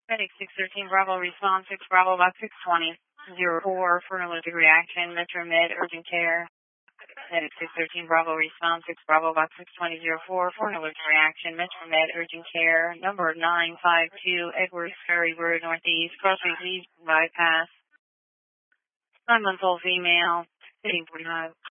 Medic 613 Bravo, response 6 Bravo, box 620, 04 for an allergic reaction, Metro Med, urgent care. Medic 613 Bravo, response 6 Bravo, box 620, 04 for an allergic reaction, Metro Med, urgent care, number 952, Edwards Ferry Road, Northeast, Crossways East, bypass, 9-month-old female, sitting 45.